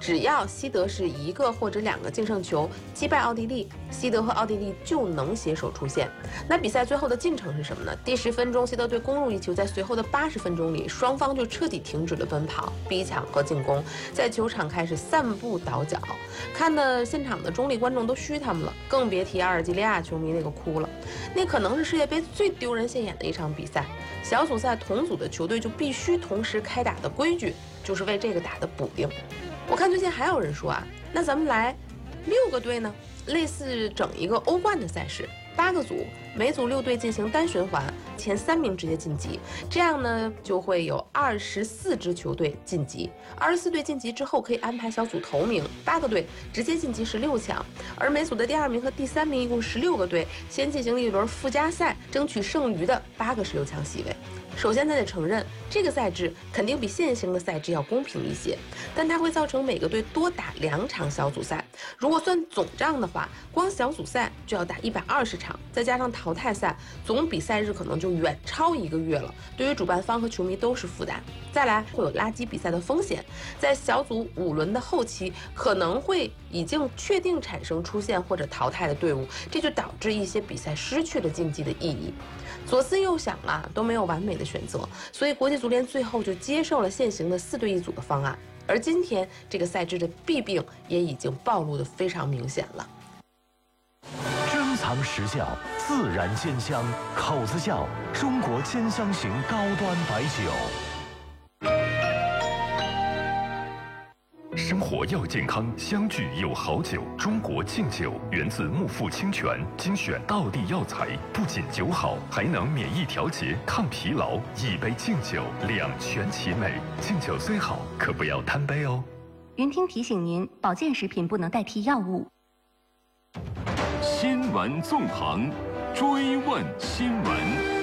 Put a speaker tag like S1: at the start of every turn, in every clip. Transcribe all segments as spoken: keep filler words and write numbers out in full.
S1: 只要西德是一个或者两个净胜球击败奥地利，西德和奥地利就能携手出线。那比赛最后的进程是什么呢？第十分钟，西德队攻入一球，在随后的八十分钟里，双方就彻底停止了奔跑、逼抢和进攻，在球场开始散步倒脚，看的现场的中立观众都嘘他们了，更别提阿尔及利亚球迷那个哭了。那可能是世界杯最丢人现眼的一场比赛。小组赛同组的球队就必须同时开打的规矩，就是为这个打的补丁。我看最近还有人说啊，那咱们来六个队呢，类似整一个欧冠的赛事，八个组，每组六队进行单循环，前三名直接晋级，这样呢就会有二十四支球队晋级，二十四队晋级之后可以安排小组头名，八个队直接晋级十六强，而每组的第二名和第三名一共十六个队，先进行一轮附加赛，争取剩余的八个十六强席位。首先，咱得承认，这个赛制肯定比现行的赛制要公平一些，但它会造成每个队多打两场小组赛。如果算总账的话，光小组赛就要打一百二十场，再加上淘汰赛，总比赛日可能就远超一个月了，对于主办方和球迷都是负担。再来，会有垃圾比赛的风险，在小组五轮的后期，可能会已经确定产生出线或者淘汰的队伍，这就导致一些比赛失去了竞技的意义。左思右想啊，都没有完美的选择，所以国际足联最后就接受了现行的四队一组的方案。而今天这个赛制的弊病也已经暴露得非常明显了。
S2: 珍藏实效，自然鲜香，口子窖中国兼香型高端白酒。
S3: 生活要健康，相聚有好酒。中国敬酒源自木富清泉，精选道地药材，不仅酒好，还能免疫调节、抗疲劳。一杯敬酒，两全其美。敬酒虽好，可不要贪杯哦。
S4: 云听提醒您，保健食品不能代替药物。
S5: 新闻纵横，追问新闻。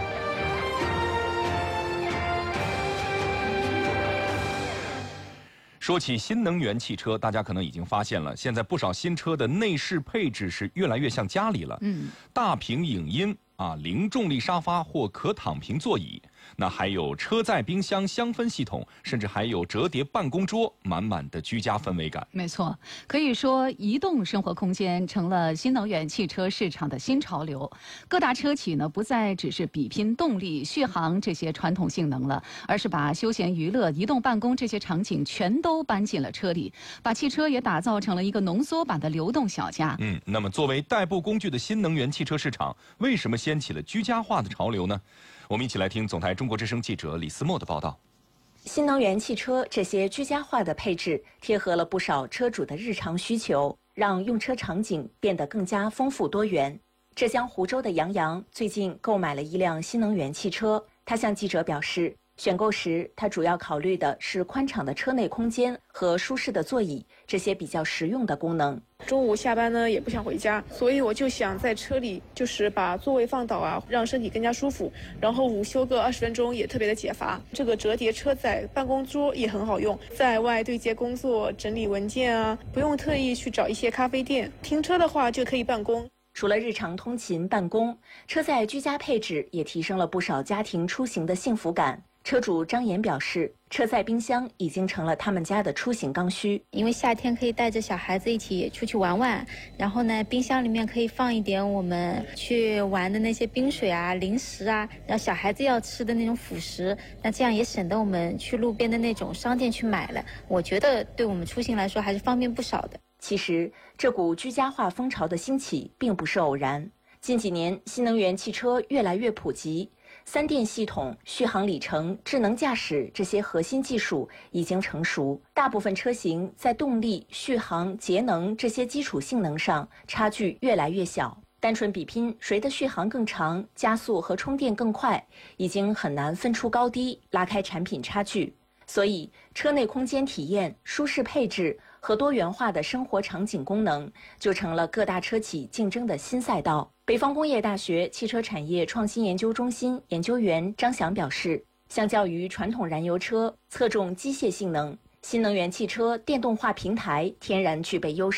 S6: 说起新能源汽车，大家可能已经发现了，现在不少新车的内饰配置是越来越像家里了。嗯，大屏影音啊，零重力沙发或可躺平座椅，那还有车载冰箱香氛系统，甚至还有折叠办公桌，满满的居家氛围感。
S7: 没错，可以说移动生活空间成了新能源汽车市场的新潮流。各大车企呢，不再只是比拼动力、续航这些传统性能了，而是把休闲娱乐、移动办公这些场景全都搬进了车里，把汽车也打造成了一个浓缩版的流动小家。
S6: 嗯，那么作为代步工具的新能源汽车市场，为什么掀起了居家化的潮流呢？我们一起来听总台中国之声记者李思墨的报道。
S8: 新能源汽车这些居家化的配置，贴合了不少车主的日常需求，让用车场景变得更加丰富多元。浙江湖州的杨洋最近购买了一辆新能源汽车，他向记者表示，选购时他主要考虑的是宽敞的车内空间和舒适的座椅，这些比较实用的功能。
S9: 中午下班呢也不想回家，所以我就想在车里就是把座位放倒啊，让身体更加舒服，然后午休个二十分钟也特别的解乏。这个折叠车载办公桌也很好用，在外对接工作、整理文件啊，不用特意去找一些咖啡店，停车的话就可以办公。
S8: 除了日常通勤办公，车载居家配置也提升了不少家庭出行的幸福感。车主张岩表示，车载冰箱已经成了他们家的出行刚需。
S10: 因为夏天可以带着小孩子一起出去玩玩，然后呢，冰箱里面可以放一点我们去玩的那些冰水啊、零食啊，然后小孩子要吃的那种辅食，那这样也省得我们去路边的那种商店去买了。我觉得对我们出行来说还是方便不少的。
S8: 其实，这股居家化风潮的兴起并不是偶然。近几年，新能源汽车越来越普及，三电系统、续航里程、智能驾驶这些核心技术已经成熟，大部分车型在动力、续航、节能这些基础性能上差距越来越小。单纯比拼谁的续航更长、加速和充电更快，已经很难分出高低，拉开产品差距。所以，车内空间体验、舒适配置和多元化的生活场景功能，就成了各大车企竞争的新赛道。北方工业大学汽车产业创新研究中心研究员张翔表示，相较于传统燃油车侧重机械性能，新能源汽车电动化平台天然具备优势。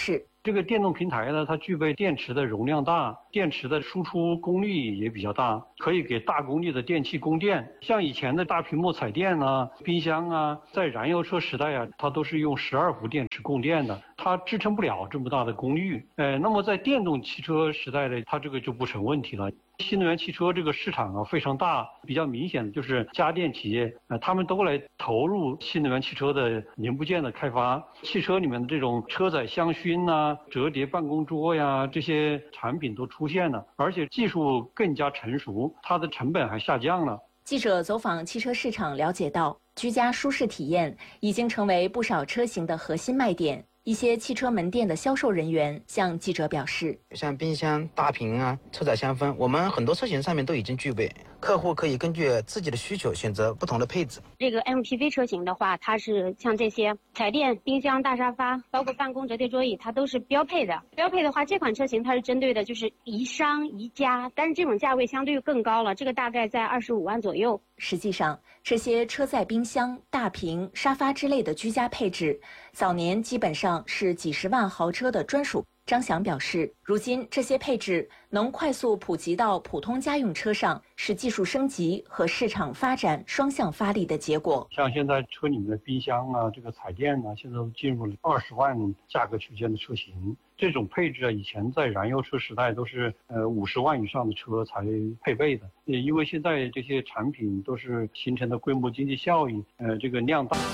S11: 这个电动平台呢，它具备电池的容量大，电池的输出功率也比较大，可以给大功率的电器供电。像以前的大屏幕彩电啊、冰箱啊，在燃油车时代啊，它都是用十二伏电池供电的，它支撑不了这么大的功率。呃，那么在电动汽车时代的，它这个就不成问题了。新能源汽车这个市场啊非常大，比较明显的就是家电企业，呃，他们都来投入新能源汽车的零部件的开发。汽车里面的这种车载香薰呐、折叠办公桌呀，这些产品都出现了，而且技术更加成熟，它的成本还下降了。
S8: 记者走访汽车市场了解到，居家舒适体验已经成为不少车型的核心卖点。一些汽车门店的销售人员向记者表示，
S12: 像冰箱、大屏啊、车载香氛，我们很多车型上面都已经具备，客户可以根据自己的需求选择不同的配置。
S13: 这个 M P V 车型的话，它是像这些彩电、冰箱、大沙发，包括办公折叠桌椅，它都是标配的。标配的话，这款车型它是针对的就是宜商、宜家，但是这种价位相对更高了，这个大概在二十五万左右。
S8: 实际上，这些车载冰箱、大屏、沙发之类的居家配置，早年基本上是几十万豪车的专属。张翔表示，如今这些配置能快速普及到普通家用车上，是技术升级和市场发展双向发力的结果。
S11: 像现在车里面的冰箱啊，这个彩电啊，现在都进入了二十万价格区间的车型。这种配置啊，以前在燃油车时代都是呃五十万以上的车才配备的。也因为现在这些产品都是形成的规模经济效益，呃，这个量大。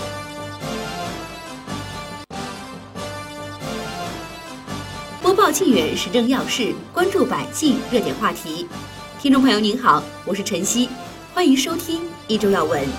S14: 播报沁园时政要事，关注百姓热点话题。听众朋友您好，我是晨曦，欢迎收听一周要闻。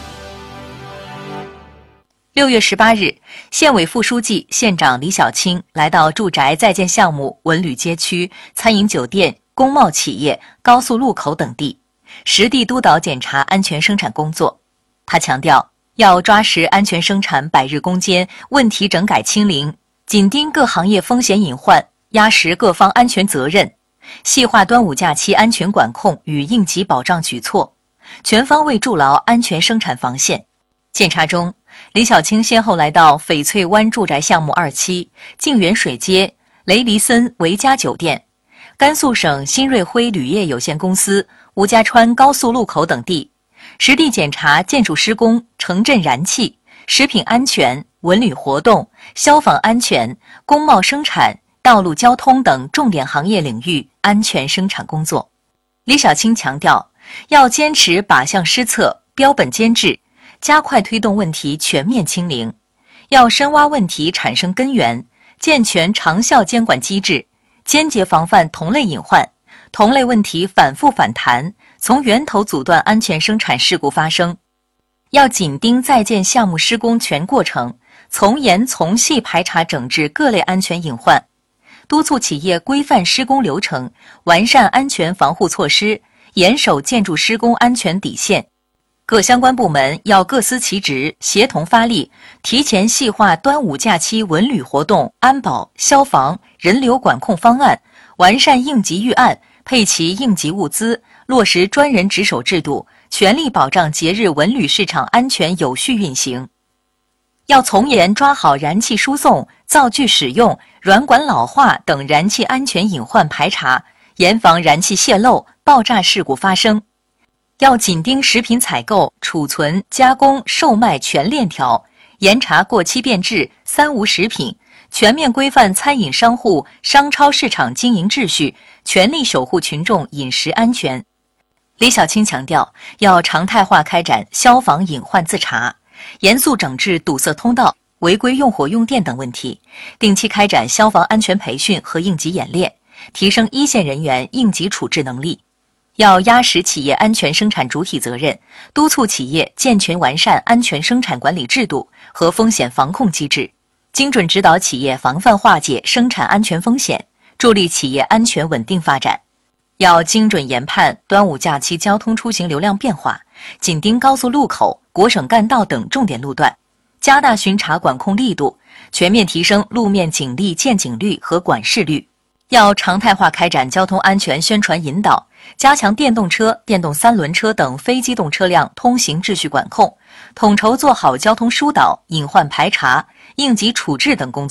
S15: 六月十八日，县委副书记、县长李小青来到住宅在建项目文旅街区、餐饮酒店、工贸企业、高速路口等地，实地督导检查安全生产工作。他强调，要抓实安全生产百日攻坚，问题整改清零，紧盯各行业风险隐患，压实各方安全责任，细化端午假期安全管控与应急保障举措，全方位筑牢安全生产防线。检查中，李小青先后来到翡翠湾住宅项目二期、静园水街、雷黎森维嘉酒店、甘肃省新锐辉铝业有限公司吴家川高速路口等地，实地检查建筑施工、城镇燃气、食品安全、文旅活动、消防安全、工贸生产、道路交通等重点行业领域安全生产工作。李小青强调，要坚持靶向施策、标本兼治，加快推动问题全面清零，要深挖问题产生根源，健全长效监管机制，坚决防范同类隐患、同类问题反复反弹，从源头阻断安全生产事故发生。要紧盯在建项目施工全过程，从严从细排查整治各类安全隐患，督促企业规范施工流程，完善安全防护措施，严守建筑施工安全底线。各相关部门要各司其职，协同发力，提前细化端午假期文旅活动、安保、消防、人流管控方案，完善应急预案，配齐应急物资，落实专人值守制度，全力保障节日文旅市场安全有序运行。要从严抓好燃气输送、灶具使用、软管老化等燃气安全隐患排查，严防燃气泄漏、爆炸事故发生。要紧盯食品采购、储存、加工、售卖全链条，严查过期变质、三无食品，全面规范餐饮商户、商超市场经营秩序，全力守护群众饮食安全。李小青强调，要常态化开展消防隐患自查，严肃整治堵塞通道、违规用火用电等问题，定期开展消防安全培训和应急演练，提升一线人员应急处置能力。要压实企业安全生产主体责任，督促企业健全完善安全生产管理制度和风险防控机制，精准指导企业防范化解生产安全风险，助力企业安全稳定发展。要精准研判端午假期交通出行流量变化，紧盯高速路口、国省干道等重点路段，加大巡查管控力度，全面提升路面警力见警率和管事率。要常态化开展交通安全宣传引导，加强电动车、电动三轮车等非机动车辆通行秩序管控，统筹做好交通疏导、隐患排查、应急处置等工作，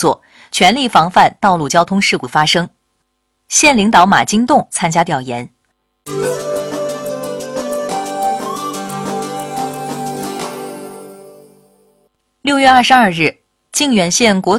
S15: 全力防范道路交通事故发生。县领导马金栋参加调研。六月二十二日，靖远县国